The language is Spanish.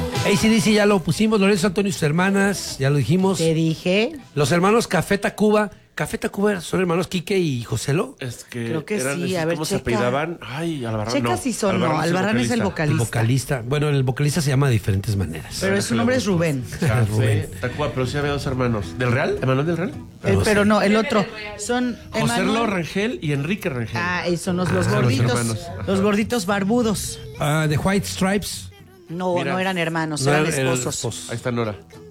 AC/DC ya lo pusimos, Lorenzo Antonio y sus hermanas, ya lo dijimos. Te dije. Los hermanos Café Tacuba. Café Tacuba son hermanos Quique y Joselo. Es que Creo que eran, sí, a ver, ¿cómo se checa. apellidaban? Ay, Albarrán Checa no. si son, no. Albarrán es el El vocalista. vocalista. Bueno, el vocalista se llama de diferentes maneras. Pero su nombre es Rubén. Café Rubén. Tacuba, pero sí había dos hermanos. ¿Del Real? ¿Emanuel del Real? Pero no, el otro. Son José Emanuel- Lo Rangel y Enrique Rangel. Ah, esos son los los gorditos. hermanos. Los gorditos barbudos. The White Stripes. No, Mira. no eran hermanos, No eran eran esposos. esposos. Ahí está Nora.